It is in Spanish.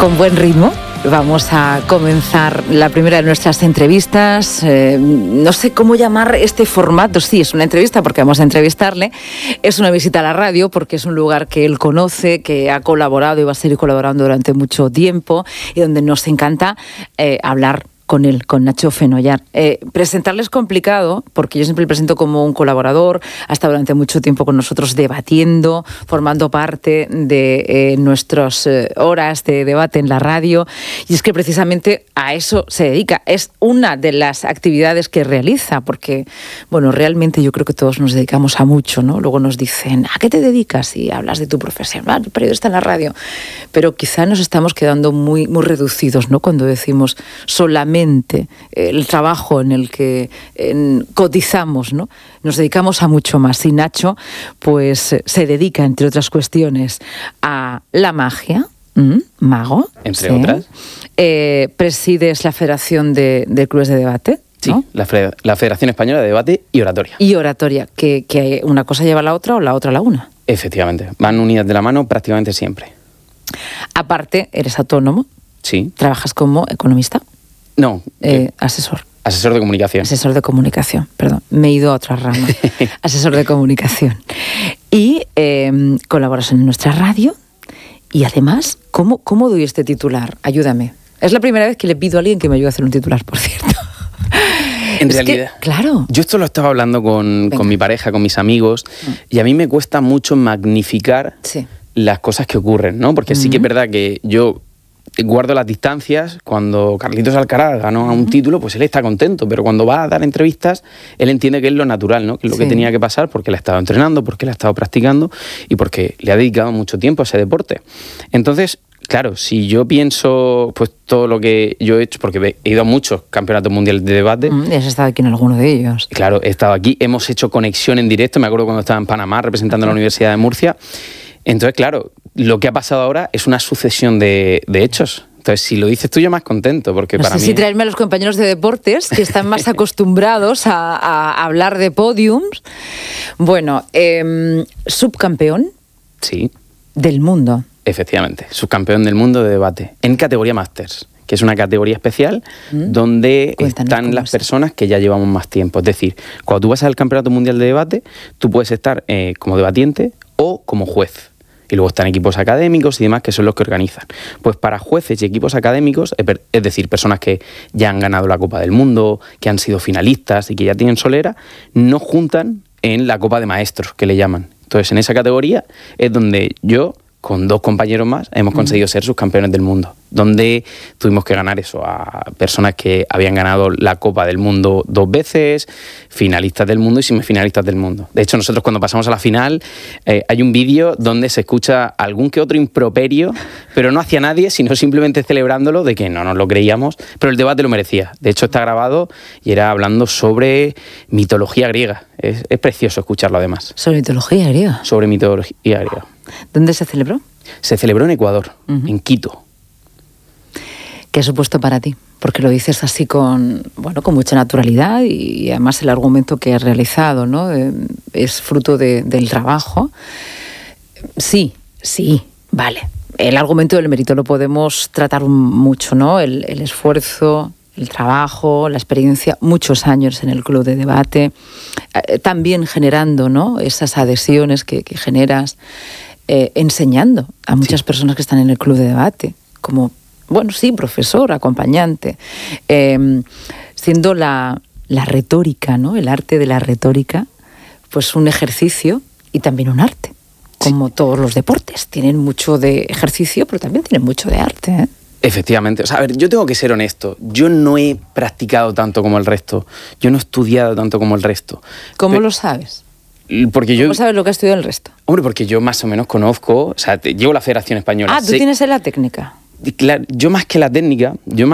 con buen ritmo. Vamos a comenzar la primera de nuestras entrevistas. No sé cómo llamar este formato. Sí, es una entrevista porque vamos a entrevistarle. Es una visita a la radio porque es un lugar que él conoce, que ha colaborado y va a seguir colaborando durante mucho tiempo y donde nos encanta hablar con él, con Nacho Fenollar. Presentarle es complicado porque yo siempre le presento como un colaborador, ha estado durante mucho tiempo con nosotros debatiendo, formando parte de nuestras horas de debate en la radio, y es que precisamente a eso se dedica. Es una de las actividades que realiza, porque, bueno, realmente yo creo que todos nos dedicamos a mucho, ¿no? Luego nos dicen, ¿a qué te dedicas? Y hablas de tu profesión, periodista en la radio. Pero quizá nos estamos quedando muy, muy reducidos, ¿no? Cuando decimos solamente el trabajo en el que cotizamos, ¿no? Nos dedicamos a mucho más. Y Nacho, pues, se dedica, entre otras cuestiones, a la magia, mago. Entre otras. Presides la Federación de Clubes de Debate. Sí, ¿no? la Federación Española de Debate y Oratoria. Y oratoria, que una cosa lleva a la otra o la otra a la una. Efectivamente, van unidas de la mano prácticamente siempre. Aparte, eres autónomo. Sí. ¿Trabajas como economista? No. Asesor. Asesor de comunicación. Asesor de comunicación, perdón. Me he ido a otra rama. Asesor de comunicación. Y colaboras en nuestra radio. Y además, ¿cómo doy este titular? Ayúdame. Es la primera vez que le pido a alguien que me ayude a hacer un titular, por cierto. En realidad, claro. Yo esto lo estaba hablando con mi pareja, con mis amigos, y a mí me cuesta mucho magnificar las cosas que ocurren, ¿no? Porque sí que es verdad que yo guardo las distancias. Cuando Carlitos Alcaraz ganó un título, pues él está contento, pero cuando va a dar entrevistas, él entiende que es lo natural, ¿no? Que es lo que tenía que pasar, porque él ha estado entrenando, porque él ha estado practicando y porque le ha dedicado mucho tiempo a ese deporte. Entonces, claro, si yo pienso pues todo lo que yo he hecho, porque he ido a muchos campeonatos mundiales de debate. Y has estado aquí en alguno de ellos. Claro, he estado aquí, hemos hecho conexión en directo, me acuerdo cuando estaba en Panamá representando a la Universidad de Murcia. Entonces, claro, lo que ha pasado ahora es una sucesión de hechos. Entonces, si lo dices tú, yo más contento, porque para mí... No sé si traerme a los compañeros de deportes, que están más acostumbrados a hablar de podiums. Bueno, subcampeón del mundo. Efectivamente, subcampeón del mundo de debate, en categoría Masters, que es una categoría especial donde están las personas que ya llevamos más tiempo. Es decir, cuando tú vas al Campeonato Mundial de Debate, tú puedes estar como debatiente o como juez. Y luego están equipos académicos y demás, que son los que organizan. Pues para jueces y equipos académicos, es decir, personas que ya han ganado la Copa del Mundo, que han sido finalistas y que ya tienen solera, nos juntan en la Copa de Maestros, que le llaman. Entonces, en esa categoría es donde yo, con 2 compañeros más, hemos conseguido ser subcampeones del mundo, donde tuvimos que ganar eso a personas que habían ganado la Copa del Mundo 2 veces, finalistas del mundo y semifinalistas del mundo. De hecho, nosotros cuando pasamos a la final, hay un vídeo donde se escucha algún que otro improperio, pero no hacia nadie, sino simplemente celebrándolo, de que no nos lo creíamos, pero el debate lo merecía. De hecho, está grabado y era hablando sobre mitología griega. Es precioso escucharlo, además. ¿Sobre mitología griega? Sobre mitología griega. ¿Dónde se celebró? Se celebró en Ecuador, en Quito. ¿Qué ha supuesto para ti? Porque lo dices así con mucha naturalidad y además el argumento que has realizado, ¿no? Es fruto del trabajo. Sí, vale. El argumento del mérito lo podemos tratar mucho, ¿no? El esfuerzo, el trabajo, la experiencia, muchos años en el club de debate, también generando, ¿no? Esas adhesiones que generas, enseñando a muchas personas que están en el club de debate, como, profesor, acompañante, siendo la retórica, ¿no? El arte de la retórica, pues un ejercicio y también un arte, como todos los deportes. Tienen mucho de ejercicio, pero también tienen mucho de arte, ¿eh? Efectivamente. O sea, a ver, yo tengo que ser honesto. Yo no he practicado tanto como el resto. Yo no he estudiado tanto como el resto. ¿Cómo lo sabes? Porque ¿Cómo sabes lo que ha estudiado el resto? Hombre, porque yo más o menos conozco, o sea, llevo la Federación Española. Ah, ¿tú tienes la técnica? Claro, yo más que la técnica,